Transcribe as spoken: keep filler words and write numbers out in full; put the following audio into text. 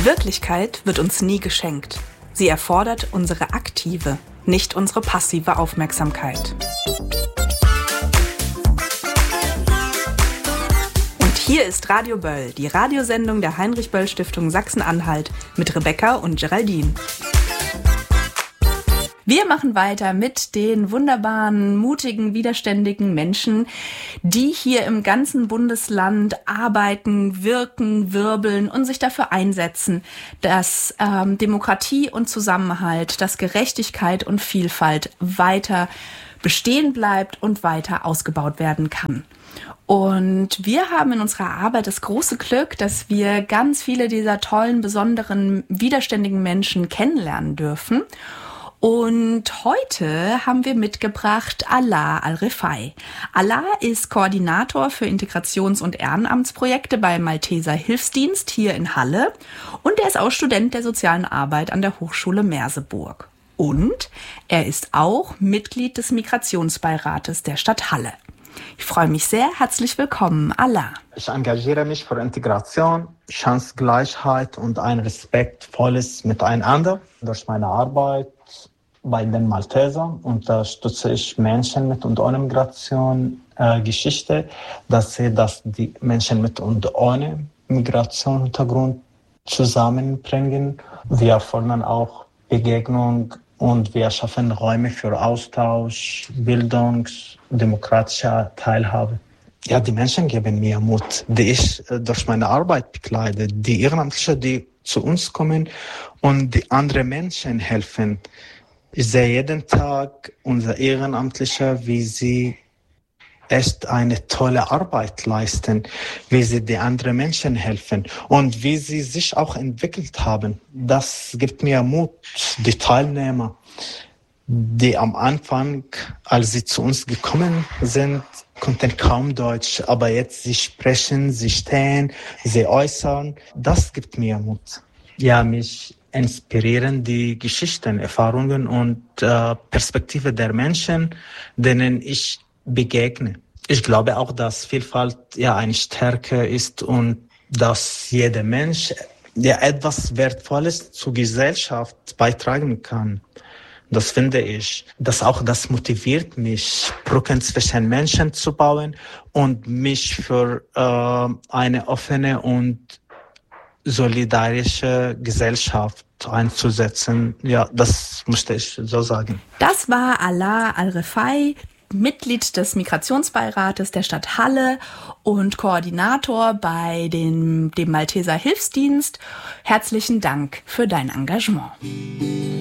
Wirklichkeit wird uns nie geschenkt. Sie erfordert unsere aktive, nicht unsere passive Aufmerksamkeit. Und hier ist Radio Böll, die Radiosendung der Heinrich-Böll-Stiftung Sachsen-Anhalt mit Rebecca und Geraldine. Wir machen weiter mit den wunderbaren, mutigen, widerständigen Menschen, die hier im ganzen Bundesland arbeiten, wirken, wirbeln und sich dafür einsetzen, dass ähm, Demokratie und Zusammenhalt, dass Gerechtigkeit und Vielfalt weiter bestehen bleibt und weiter ausgebaut werden kann. Und wir haben in unserer Arbeit das große Glück, dass wir ganz viele dieser tollen, besonderen, widerständigen Menschen kennenlernen dürfen. Und heute haben wir mitgebracht Alaa Al-Refai. Alaa ist Koordinator für Integrations- und Ehrenamtsprojekte beim Malteser Hilfsdienst hier in Halle und er ist auch Student der sozialen Arbeit an der Hochschule Merseburg. Und er ist auch Mitglied des Migrationsbeirates der Stadt Halle. Ich freue mich sehr. Herzlich willkommen, Alaa. Ich engagiere mich für Integration, Chancengleichheit und ein respektvolles Miteinander. Durch meine Arbeit bei den Maltesern unterstütze ich Menschen mit und ohne Migration äh, Geschichte, dass sie dass die Menschen mit und ohne Migrationshintergrund zusammenbringen. Wir fordern auch Begegnung und wir schaffen Räume für Austausch, Bildung, demokratische Teilhabe. Ja, die Menschen geben mir Mut, die ich äh, durch meine Arbeit bekleide, die Ehrenamtlichen, die zu uns kommen und die anderen Menschen helfen. Ich sehe jeden Tag unsere Ehrenamtlichen, wie sie echt eine tolle Arbeit leisten, wie sie die anderen Menschen helfen und wie sie sich auch entwickelt haben. Das gibt mir Mut, die Teilnehmer, die am Anfang, als sie zu uns gekommen sind, konnten kaum Deutsch, aber jetzt sie sprechen, sie stehen, sie äußern. Das gibt mir Mut. Ja, mich inspirieren die Geschichten, Erfahrungen und äh, Perspektive der Menschen, denen ich begegne. Ich glaube auch, dass Vielfalt ja eine Stärke ist und dass jeder Mensch ja etwas Wertvolles zur Gesellschaft beitragen kann. Das finde ich. Das auch das motiviert mich, Brücken zwischen Menschen zu bauen und mich für äh, eine offene und solidarische Gesellschaft einzusetzen. Ja, das musste ich so sagen. Das war Alaa Al-Refai, Mitglied des Migrationsbeirates der Stadt Halle und Koordinator bei den, dem Malteser Hilfsdienst. Herzlichen Dank für dein Engagement.